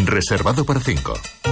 Reservado para 5.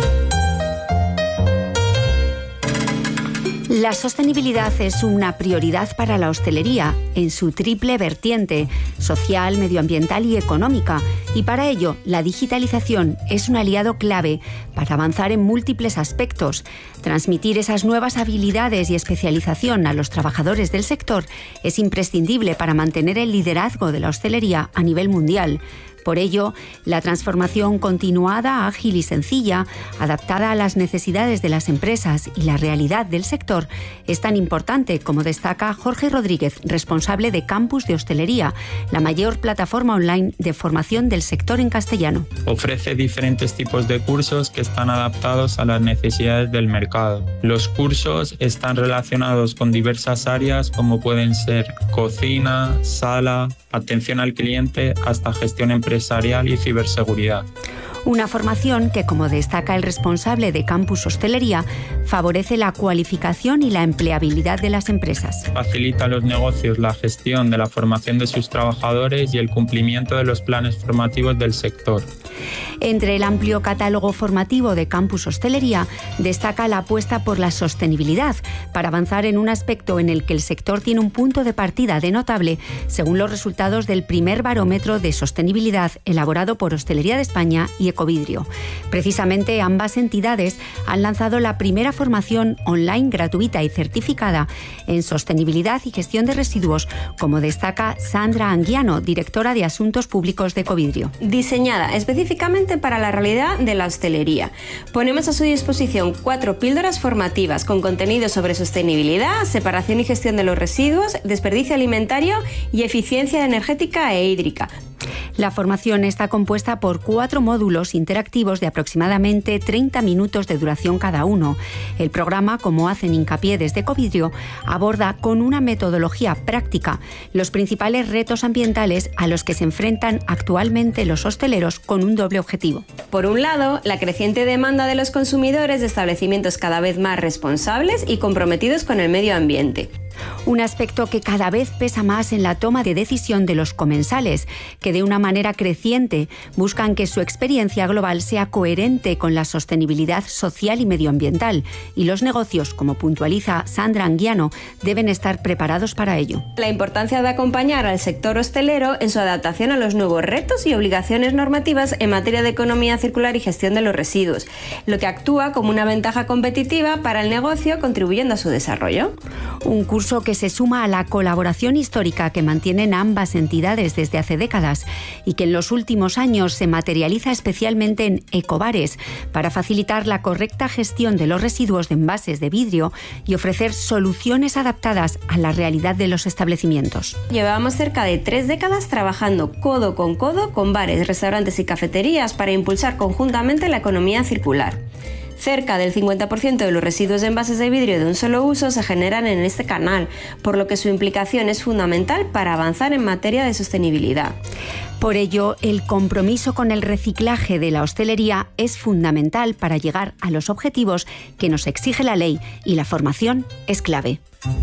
La sostenibilidad es una prioridad para la hostelería en su triple vertiente, social, medioambiental y económica. Y para ello, la digitalización es un aliado clave para avanzar en múltiples aspectos. Transmitir esas nuevas habilidades y especialización a los trabajadores del sector es imprescindible para mantener el liderazgo de la hostelería a nivel mundial. Por ello, la transformación continuada, ágil y sencilla, adaptada a las necesidades de las empresas y la realidad del sector, es tan importante, como destaca Jorge Rodríguez, responsable de Campus de Hostelería, la mayor plataforma online de formación del sector en castellano. Ofrece diferentes tipos de cursos que están adaptados a las necesidades del mercado. Los cursos están relacionados con diversas áreas como pueden ser cocina, sala, atención al cliente, hasta gestión empresarial y ciberseguridad. Una formación que, como destaca el responsable de Campus Hostelería, favorece la cualificación y la empleabilidad de las empresas. Facilita a los negocios la gestión de la formación de sus trabajadores y el cumplimiento de los planes formativos del sector. Entre el amplio catálogo formativo de Campus Hostelería destaca la apuesta por la sostenibilidad, para avanzar en un aspecto en el que el sector tiene un punto de partida de notable, según los resultados del primer barómetro de sostenibilidad elaborado por Hostelería de España y Ecovidrio. Precisamente ambas entidades han lanzado la primera formación online gratuita y certificada en sostenibilidad y gestión de residuos, como destaca Sandra Anguiano, directora de Asuntos Públicos de Ecovidrio. Diseñada específicamente para la realidad de la hostelería. Ponemos a su disposición 4 píldoras formativas con contenido sobre sostenibilidad, separación y gestión de los residuos, desperdicio alimentario y eficiencia energética e hídrica. La formación está compuesta por 4 módulos interactivos de aproximadamente 30 minutos de duración cada uno. El programa, como hacen hincapié desde Ecovidrio, aborda con una metodología práctica los principales retos ambientales a los que se enfrentan actualmente los hosteleros, con un doble objetivo. Por un lado, la creciente demanda de los consumidores de establecimientos cada vez más responsables y comprometidos con el medio ambiente. Un aspecto que cada vez pesa más en la toma de decisión de los comensales, que de una manera creciente buscan que su experiencia global sea coherente con la sostenibilidad social y medioambiental, y los negocios, como puntualiza Sandra Anguiano, deben estar preparados para ello. La importancia de acompañar al sector hostelero en su adaptación a los nuevos retos y obligaciones normativas en materia de economía circular y gestión de los residuos, lo que actúa como una ventaja competitiva para el negocio, contribuyendo a su desarrollo. Un curso que se suma a la colaboración histórica que mantienen ambas entidades desde hace décadas y que en los últimos años se materializa especialmente en ecobares, para facilitar la correcta gestión de los residuos de envases de vidrio y ofrecer soluciones adaptadas a la realidad de los establecimientos. Llevábamos cerca de 3 décadas trabajando codo con bares, restaurantes y cafeterías para impulsar conjuntamente la economía circular. Cerca del 50% de los residuos de envases de vidrio de un solo uso se generan en este canal, por lo que su implicación es fundamental para avanzar en materia de sostenibilidad. Por ello, el compromiso con el reciclaje de la hostelería es fundamental para llegar a los objetivos que nos exige la ley, y la formación es clave.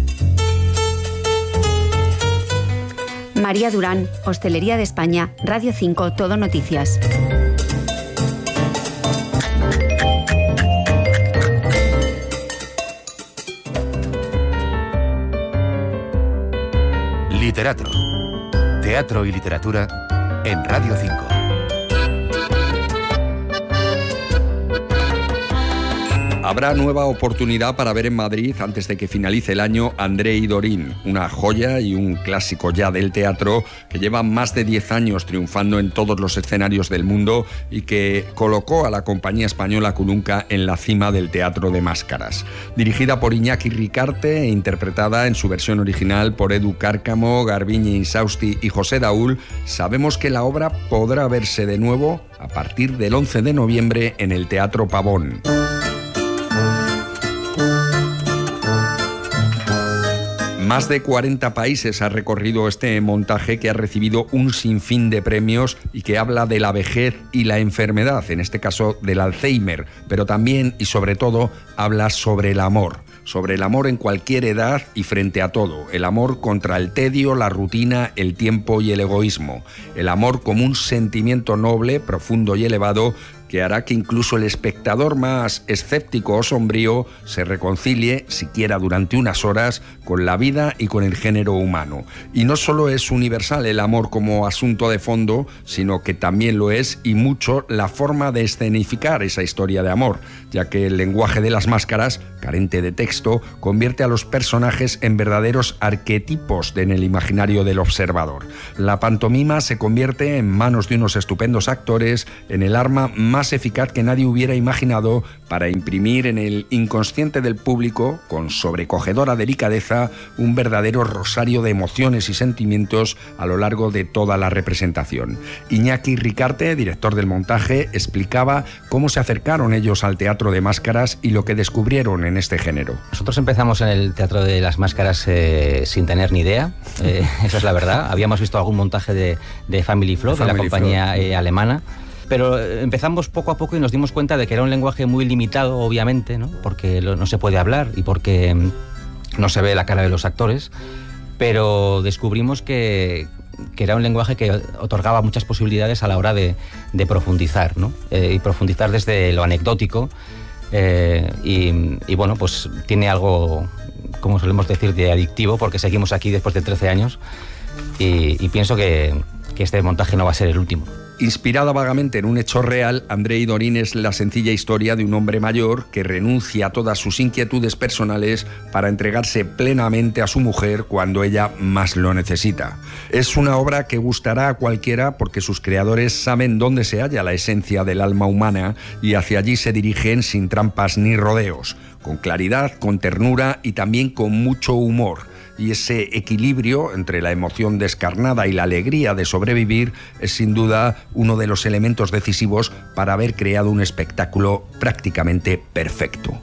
María Durán, Hostelería de España, Radio 5, Todo Noticias. Literatro. Teatro y literatura en Radio 5. Habrá nueva oportunidad para ver en Madrid, antes de que finalice el año, André y Dorín, una joya y un clásico ya del teatro que lleva más de 10 años triunfando en todos los escenarios del mundo y que colocó a la compañía española Culunca en la cima del teatro de máscaras. Dirigida por Iñaki Ricarte e interpretada en su versión original por Edu Cárcamo, Garbiñe Insausti y José Daúl, sabemos que la obra podrá verse de nuevo a partir del 11 de noviembre en el Teatro Pavón. Más de 40 países ha recorrido este montaje, que ha recibido un sinfín de premios y que habla de la vejez y la enfermedad, en este caso del Alzheimer, pero también y sobre todo habla sobre el amor en cualquier edad y frente a todo, el amor contra el tedio, la rutina, el tiempo y el egoísmo, el amor como un sentimiento noble, profundo y elevado que hará que incluso el espectador más escéptico o sombrío se reconcilie, siquiera durante unas horas, con la vida y con el género humano. Y no solo es universal el amor como asunto de fondo, sino que también lo es, y mucho, la forma de escenificar esa historia de amor, ya que el lenguaje de las máscaras, carente de texto, convierte a los personajes en verdaderos arquetipos en el imaginario del observador. La pantomima se convierte, en manos de unos estupendos actores, en el arma más eficaz que nadie hubiera imaginado para imprimir en el inconsciente del público, con sobrecogedora delicadeza, un verdadero rosario de emociones y sentimientos a lo largo de toda la representación. Iñaki Ricarte, director del montaje, explicaba cómo se acercaron ellos al teatro de máscaras y lo que descubrieron en este género. Nosotros empezamos en el teatro de las máscaras sin tener ni idea, esa es la verdad. Habíamos visto algún montaje de Family Flow, de la compañía alemana, pero empezamos poco a poco y nos dimos cuenta de que era un lenguaje muy limitado, obviamente, ¿no? Porque no se puede hablar y porque no se ve la cara de los actores, pero descubrimos que era un lenguaje que otorgaba muchas posibilidades a la hora de profundizar, ¿no? Y profundizar desde lo anecdótico, y bueno, pues tiene algo, como solemos decir, de adictivo, porque seguimos aquí después de 13 años y pienso que este montaje no va a ser el último. Inspirada vagamente en un hecho real, Andrei Dorin es la sencilla historia de un hombre mayor que renuncia a todas sus inquietudes personales para entregarse plenamente a su mujer cuando ella más lo necesita. Es una obra que gustará a cualquiera porque sus creadores saben dónde se halla la esencia del alma humana y hacia allí se dirigen sin trampas ni rodeos, con claridad, con ternura y también con mucho humor. Y ese equilibrio entre la emoción descarnada y la alegría de sobrevivir es sin duda uno de los elementos decisivos para haber creado un espectáculo prácticamente perfecto.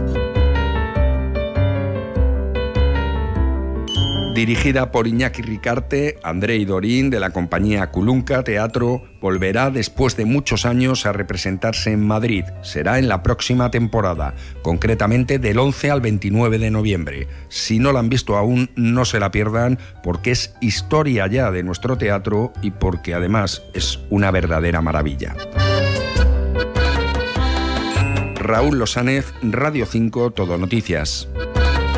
Dirigida por Iñaki Ricarte, Andrei Dorin, de la compañía Kulunka Teatro, volverá después de muchos años a representarse en Madrid. Será en la próxima temporada, concretamente del 11 al 29 de noviembre. Si no la han visto aún, no se la pierdan, porque es historia ya de nuestro teatro y porque además es una verdadera maravilla. Raúl Losánez, Radio 5, Todo Noticias.